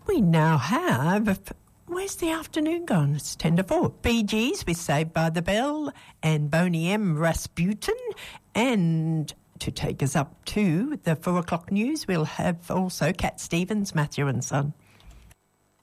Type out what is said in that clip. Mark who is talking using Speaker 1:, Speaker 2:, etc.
Speaker 1: we now have... Where's the afternoon gone? It's 10 to 4. Bee Gees with Saved by the Bell and Boney M. Rasputin. And to take us up to the 4 o'clock news, we'll have also Cat Stevens, Matthew and Son.